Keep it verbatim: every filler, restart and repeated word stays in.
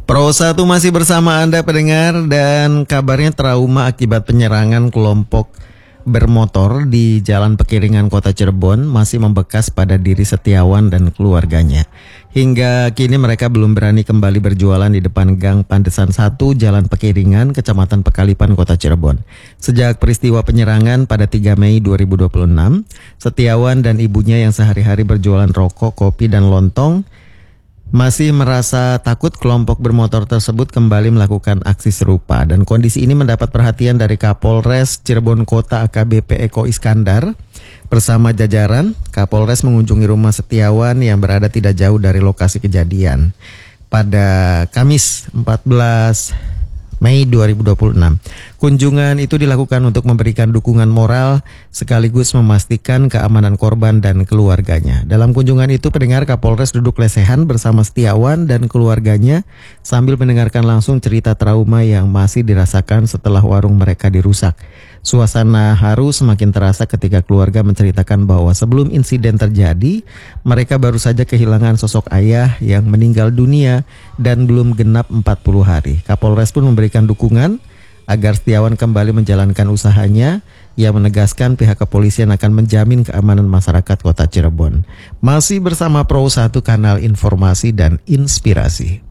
Pro satu masih bersama Anda pendengar, dan kabarnya trauma akibat penyerangan kelompok bermotor di Jalan Pekiringan Kota Cirebon masih membekas pada diri Setiawan dan keluarganya. Hingga kini mereka belum berani kembali berjualan di depan Gang Pantesan satu Jalan Pekiringan, Kecamatan Pekalipan, Kota Cirebon. Sejak peristiwa penyerangan pada tiga Mei dua ribu dua puluh enam, Setiawan dan ibunya yang sehari-hari berjualan rokok, kopi, dan lontong masih merasa takut kelompok bermotor tersebut kembali melakukan aksi serupa, dan kondisi ini mendapat perhatian dari Kapolres Cirebon Kota A K B P Eko Iskandar. Bersama jajaran, Kapolres mengunjungi rumah Setiawan yang berada tidak jauh dari lokasi kejadian pada Kamis empat belas Mei dua ribu dua puluh enam. Kunjungan itu dilakukan untuk memberikan dukungan moral sekaligus memastikan keamanan korban dan keluarganya. Dalam kunjungan itu, pendengar, Kapolres duduk lesehan bersama Setiawan dan keluarganya sambil mendengarkan langsung cerita trauma yang masih dirasakan setelah warung mereka dirusak. Suasana haru semakin terasa ketika keluarga menceritakan bahwa sebelum insiden terjadi, mereka baru saja kehilangan sosok ayah yang meninggal dunia dan belum genap empat puluh hari. Kapolres pun memberikan dukungan agar Setiawan kembali menjalankan usahanya. Ia menegaskan pihak kepolisian akan menjamin keamanan masyarakat Kota Cirebon. Masih bersama Pro satu, kanal informasi dan inspirasi.